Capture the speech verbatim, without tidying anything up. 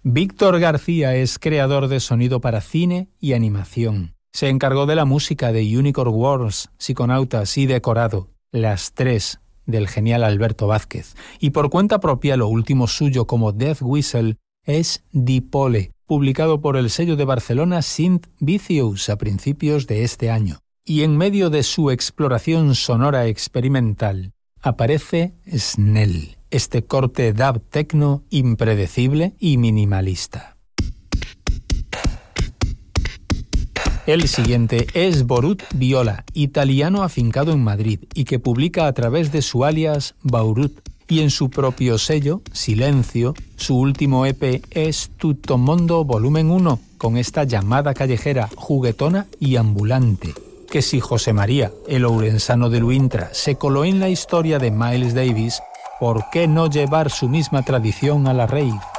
Víctor García es creador de sonido para cine y animación. Se encargó de la música de Unicorn Wars, Psiconautas y Decorado, las tres del genial Alberto Vázquez. Y por cuenta propia, lo último suyo como Death Whistle es Dipole, publicado por el sello de Barcelona Synth Vicious a principios de este año. Y en medio de su exploración sonora experimental, aparece Snell, este corte dub techno impredecible y minimalista. El siguiente es Borut Viola, italiano afincado en Madrid y que publica a través de su alias Baurut, y en su propio sello, Silencio, su último E P es Tutto Mondo Volumen uno, con esta llamada callejera, juguetona y ambulante, que si José María, el ourensano de Luintra, se coló en la historia de Miles Davis, ¿por qué no llevar su misma tradición a la rave?